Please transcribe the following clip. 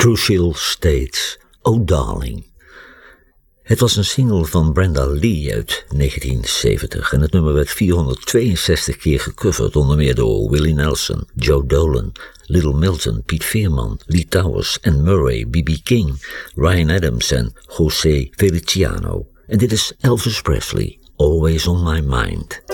Crucial States, Oh Darling. Het was een single van Brenda Lee uit 1970 en het nummer werd 462 keer gecoverd, onder meer door Willie Nelson, Joe Dolan, Little Milton, Piet Veerman, Lee Towers en Murray, B.B. King, Ryan Adams en José Feliciano. En dit is Elvis Presley, Always on My Mind.